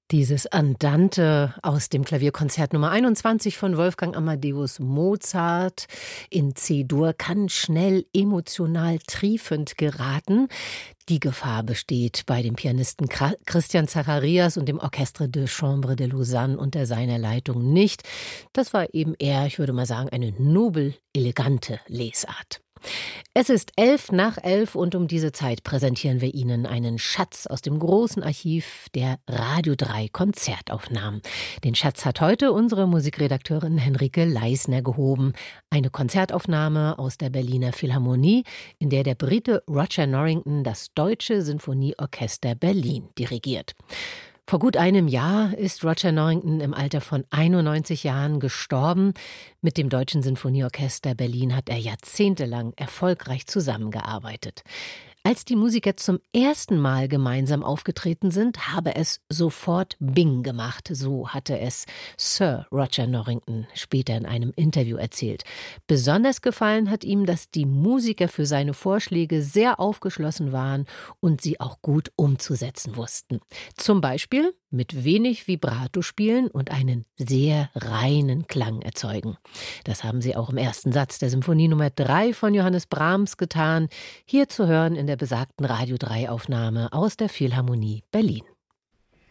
Dieses Andante aus dem Klavierkonzert Nummer 21 von Wolfgang Amadeus Mozart in C-Dur kann schnell emotional triefend geraten. Die Gefahr besteht bei dem Pianisten Christian Zacharias und dem Orchestre de Chambre de Lausanne unter seiner Leitung nicht. Das war eben eher, ich würde mal sagen, eine nobel elegante Lesart. Es ist 11 nach 11 und um diese Zeit präsentieren wir Ihnen einen Schatz aus dem großen Archiv der Radio 3 Konzertaufnahmen. Den Schatz hat heute unsere Musikredakteurin Henrike Leisner gehoben. Eine Konzertaufnahme aus der Berliner Philharmonie, in der der Brite Roger Norrington das Deutsche Sinfonieorchester Berlin dirigiert. Vor gut einem Jahr ist Roger Norrington im Alter von 91 Jahren gestorben. Mit dem Deutschen Sinfonieorchester Berlin hat er jahrzehntelang erfolgreich zusammengearbeitet. Als die Musiker zum ersten Mal gemeinsam aufgetreten sind, habe es sofort Bing gemacht. So hatte es Sir Roger Norrington später in einem Interview erzählt. Besonders gefallen hat ihm, dass die Musiker für seine Vorschläge sehr aufgeschlossen waren und sie auch gut umzusetzen wussten. Zum Beispiel mit wenig Vibrato spielen und einen sehr reinen Klang erzeugen. Das haben sie auch im ersten Satz der Symphonie Nummer 3 von Johannes Brahms getan, hier zu hören in der besagten Radio 3 Aufnahme aus der Philharmonie Berlin.